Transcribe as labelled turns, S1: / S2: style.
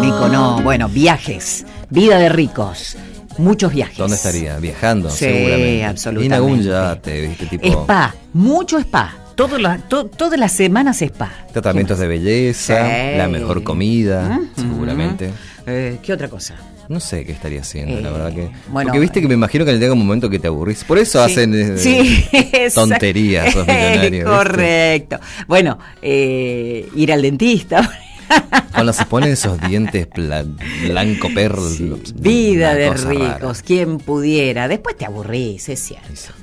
S1: Nico, no. Bueno, viajes, vida de ricos. Muchos viajes.
S2: ¿Dónde estaría? Viajando,
S1: sí,
S2: seguramente.
S1: Absolutamente.
S2: Y en algún yate, ¿viste? Tipo...
S1: Spa, mucho spa. Todas las semanas spa.
S2: Tratamientos de belleza,
S1: sí.
S2: La mejor comida, seguramente.
S1: ¿Qué otra cosa?
S2: No sé qué estaría haciendo, la verdad que...
S1: Bueno,
S2: porque viste que me imagino que llega un momento que te aburrís. Por eso
S1: sí,
S2: hacen tonterías esos millonarios.
S1: Correcto. ¿Viste? Bueno, ir al dentista.
S2: Cuando se ponen esos dientes blanco perro.
S1: Sí. Vida de ricos, quien pudiera. Después te aburrís, es cierto.